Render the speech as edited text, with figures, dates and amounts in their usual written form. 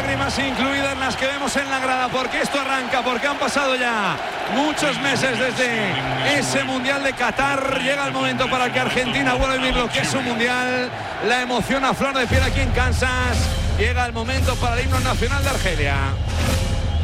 lágrimas incluidas las que vemos en la grada, porque esto arranca, porque han pasado ya muchos meses desde ese Mundial de Qatar. Llega el momento para que Argentina vuelva a vivir lo que es un Mundial, la emoción a flor de piel aquí en Kansas. Llega el momento para el himno nacional de Argelia.